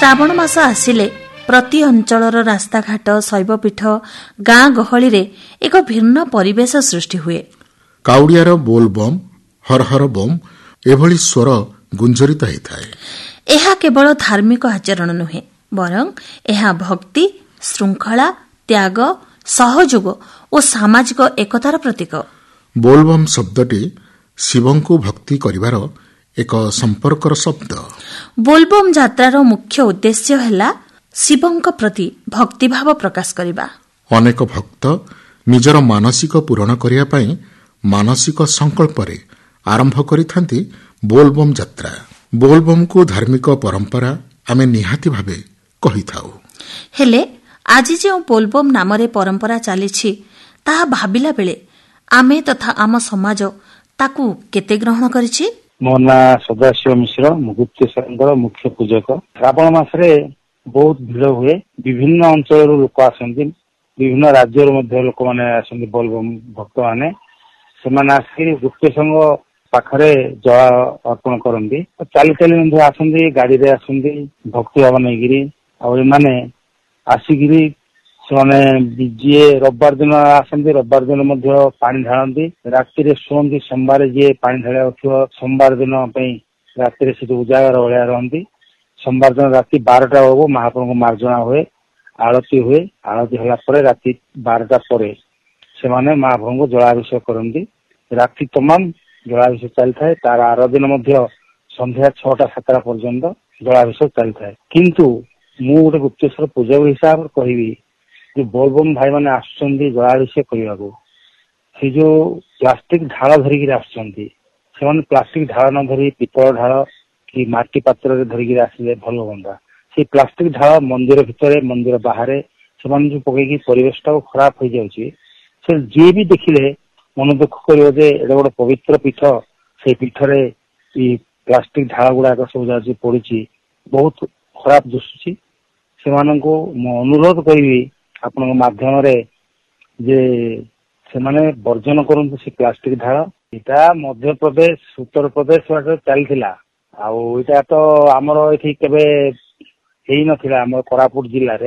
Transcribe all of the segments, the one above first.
ଶ୍ରାବଣ ମାସ ଆସିଲେ ପ୍ରତି ଅଞ୍ଚଳର ରାସ୍ତାଘାଟ, ଶୈବପୀଠ, ଗାଁ ଗହଳିରେ ଏକ ଭିନ୍ନ ପରିବେଶ ସୃଷ୍ଟି ହୁଏ। କାଉଡ଼ିଆର ବୋଲ ବମ୍, ହର ହର ବମ୍ ଏଭଳି ସ୍ୱର ଗୁଞ୍ଜରିତ ହୋଇଥାଏ। ଏହା କେବଳ ଧାର୍ମିକ ଆଚରଣ ନୁହେଁ, ବରଂ ଏହା ଭକ୍ତି, ଶୃଙ୍ଖଳା, ତ୍ୟାଗ, ସହଯୋଗ ଓ ସାମାଜିକ ଏକତାର ପ୍ରତୀକ। ବୋଲବମ୍ ଶବ୍ଦଟି ଶିବଙ୍କୁ ଭକ୍ତି କରିବାର ଏକ ସମ୍ପର୍କର ଶବ୍ଦ। ବୋଲବମ୍ ଯାତ୍ରାର ମୁଖ୍ୟ ଉଦ୍ଦେଶ୍ୟ ହେଲା ଶିବଙ୍କ ପ୍ରତି ଭକ୍ତିଭାବ ପ୍ରକାଶ କରିବା। ଅନେକ ଭକ୍ତ ନିଜର ମାନସିକ ପୂରଣ କରିବା ପାଇଁ ମାନସିକ ସଂକଳ୍ପରେ ଆରମ୍ଭ କରିଥାନ୍ତି ବୋଲବମ୍ ଯାତ୍ରା। ବୋଲବମ୍କୁ ଧାର୍ମିକ ପରମ୍ପରା ଆମେ ନିହାତି ଭାବେ କହିଥାଉ। ହେଲେ ଆଜି ଯେଉଁ ବୋଲବମ୍ ନାମରେ ପରମ୍ପରା ଚାଲିଛି, ତାହା ଭାବିଲା ବେଳେ ଆମେ ତଥା ଆମ ସମାଜ ତାକୁ କେତେ ଗ୍ରହଣ କରିଛି? ମୋ ନାଁ ସଦାଶିବ ମିଶ୍ର, ମୁଁ ଗୁପ୍ତେଶ୍ୱରଙ୍କର ମୁଖ୍ୟ ପୂଜକ। ଶ୍ରାବଣ ମାସରେ ବହୁତ ଭିଡ଼ ହୁଏ। ବିଭିନ୍ନ ଅଞ୍ଚଳରୁ ଲୋକ ଆସନ୍ତି, ବିଭିନ୍ନ ରାଜ୍ୟରୁ ମଧ୍ୟ ଲୋକମାନେ ଆସନ୍ତି। ବୋଲବମ୍ ଭକ୍ତମାନେ ସେମାନେ ଆସିକି ଗୁପ୍ତେଶ୍ୱରଙ୍କ ପାଖରେ ଜଳ ଅର୍ପଣ କରନ୍ତି। ଚାଲି ଚାଲି ମଧ୍ୟ ଆସନ୍ତି, ଗାଡିରେ ଆସନ୍ତି ଭକ୍ତି ଭାବ ନେଇକିରି। ଆଉ ଏମାନେ ଆସିକିରି ସେମାନେ ଯିଏ ରବିବାର ଦିନ ଆସନ୍ତି, ରବିବାର ଦିନ ମଧ୍ୟ ପାଣି ଢାଳନ୍ତି। ରାତିରେ ଶୁଅନ୍ତି। ସୋମବାର ଯିଏ ପାଣି ଢାଳିବାକୁ ଥିବ, ସୋମବାର ଦିନ ପାଇଁ ରାତିରେ ସେଠି ଉଜାଗର ଭଳିଆ ରହନ୍ତି। ସୋମବାର ଦିନ ରାତି 12ଟା ବେଳକୁ ମହାପ୍ରଭୁଙ୍କୁ ମାର୍ଜନା ହୁଏ, ଆଳତି ହୁଏ। ଆଳତି ହେଲା ପରେ ରାତି 12ଟା ପରେ ସେମାନେ ମହାପ୍ରଭୁଙ୍କୁ ଜଳାଭିଷେକ କରନ୍ତି। ରାତି ତମାମ ଜଳାଭିଷେକ ଚାଲିଥାଏ। ତାର ଆର ଦିନ ମଧ୍ୟ ସନ୍ଧ୍ୟା 6ଟା 7ଟା ପର୍ଯ୍ୟନ୍ତ ଜଳାଭିଷେକ ଚାଲିଥାଏ। କିନ୍ତୁ ମୁଁ ଗୋଟେ ଗୁପ୍ତେଶ୍ୱର ପୂଜକ ହିସାବରେ କହିବି ଯେ ବୋଲବମ୍ ଭାଇମାନେ ଆସୁଛନ୍ତି ଜଳାଭିଷେକ କରିବାକୁ, ସେ ଯୋଉ ପ୍ଲାଷ୍ଟିକ ଢାଳ ଧରିକିରି ଆସୁଛନ୍ତି, ସେମାନେ ପ୍ଲାଷ୍ଟିକ ଢାଳ ନ ଧରି ପିତ୍ତଳ ଢାଳ କି ମାଟି ପାତ୍ରରେ ଧରିକିରି ଆସିଲେ ଭଲ ହୁଅନ୍ତା। ସେଇ ପ୍ଲାଷ୍ଟିକ ଢାଳ ମନ୍ଦିର ଭିତରେ, ମନ୍ଦିର ବାହାରେ ସେମାନେ ଯୋଉ ପକେଇକି ପରିବେଶଟାକୁ ଖରାପ ହେଇଯାଉଛି, ସେ ଯିଏ ବି ଦେଖିଲେ ମନ ଦୁଃଖ କରିବ ଯେ ଏଇଟା ଗୋଟେ ପବିତ୍ର ପୀଠ, ସେଇ ପୀଠରେ ଏଇ ପ୍ଲାଷ୍ଟିକ ଢାଳ ଗୁଡାକ ସବୁ ଯାଉଛି ପଡିଛି, ବହୁତ ଖରାପ ଦିଶୁଛି। ସେମାନଙ୍କୁ ମୁଁ ଅନୁରୋଧ କରିବି ଆପଣଙ୍କ ମାଧ୍ୟମରେ ଯେ ସେମାନେ ବର୍ଜନ କରନ୍ତୁ ସେ ପ୍ଲାଷ୍ଟିକ ଢାଳ। ଏଇଟା ମଧ୍ୟପ୍ରଦେଶ, ଉତ୍ତରପ୍ରଦେଶ ବାଟରେ ଚାଲିଥିଲା। ଆଉ ଏଇଟା ତ ଆମର ଏଠି କେବେ ହେଇନଥିଲା। ଆମର କୋରାପୁଟ ଜିଲ୍ଲାରେ,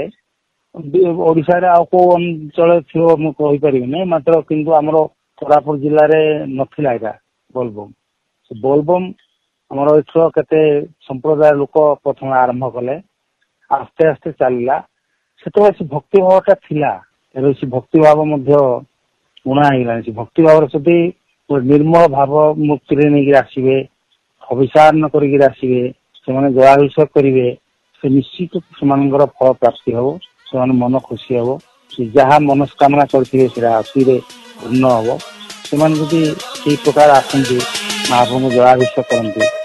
ଓଡିଶାରେ ଆଉ କୋଉ ଅଞ୍ଚଳ ଥିବ ମୁଁ କହିପାରିବିନି, ମାତ୍ର କିନ୍ତୁ ଆମର କୋରାପୁଟ ଜିଲ୍ଲାରେ ନଥିଲା ଏଇଟା ବୋଲବମ୍। ବୋଲବମ୍ ଆମର ଏଠର କେତେ ସମ୍ପ୍ରଦାୟ ଲୋକ ପ୍ରଥମେ ଆରମ୍ଭ କଲେ, ଆସ୍ତେ ଆସ୍ତେ ଚାଲିଲା। ସେତେବେଳେ ସେ ଭକ୍ତି ଭାବଟା ଥିଲା, ଏବେ ସେ ଭକ୍ତି ଭାବ ମଧ୍ୟ ଉଣା ହେଇଗଲାଣି। ସେ ଭକ୍ତି ଭାବରେ ଯଦି ନିର୍ମଳ ଭାବ ମୁକ୍ତିରେ ନେଇକି ଆସିବେ, ଅଭିସାରଣ କରିକି ଆସିବେ, ସେମାନେ ଜଳାଭିଷେକ କରିବେ, ସେ ନିଶ୍ଚିତ ସେମାନଙ୍କର ଫଳ ପ୍ରାପ୍ତି ହବ। ସେମାନେ ମନ ଖୁସି ହବ, ସେ ଯାହା ମନସ୍କାମନା କରିଥିବେ ସେଟା ଅତିରେ ପୂର୍ଣ୍ଣ ହବ। ସେମାନେ ଯଦି ସେଇ ପ୍ରକାର ଆସନ୍ତି, ମହାପ୍ରଭୁଙ୍କୁ ଜଳାଭିଷେକ କରନ୍ତି,